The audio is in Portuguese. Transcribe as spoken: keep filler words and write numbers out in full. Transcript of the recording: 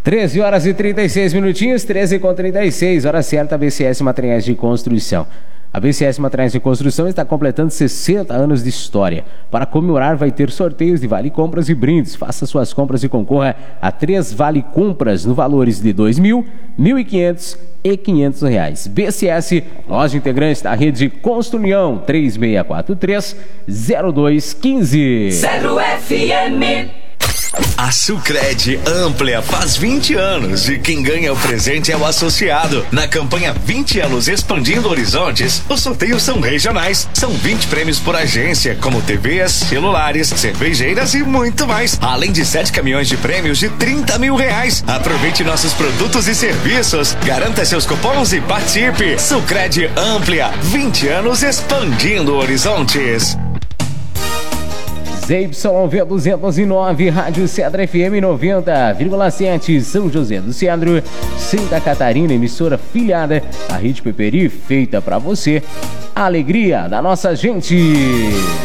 treze horas e trinta e seis minutinhos, treze com trinta e seis, hora certa, B C S Materiais de Construção. A B C S Materiais de Construção está completando sessenta anos de história. Para comemorar, vai ter sorteios de vale compras e brindes. Faça suas compras e concorra a três vale compras no valores de dois mil, mil e quinhentos e quinhentos reais. B C S, loja integrante da rede Construião, três seis quatro três, zero dois um cinco. Zero F M. A Sucred Amplia faz vinte anos e quem ganha o presente é o associado. Na campanha vinte anos Expandindo Horizontes, os sorteios são regionais. São vinte prêmios por agência, como T Vs, celulares, cervejeiras e muito mais. Além de sete caminhões de prêmios de trinta mil reais. Aproveite nossos produtos e serviços. Garanta seus cupons e participe. Sucred Amplia, vinte anos Expandindo Horizontes. Z Y V duzentos e nove, Rádio Cedro F M noventa vírgula sete, São José do Cedro, Santa Catarina, emissora filiada à Rede Peperi, feita pra você. A alegria da nossa gente.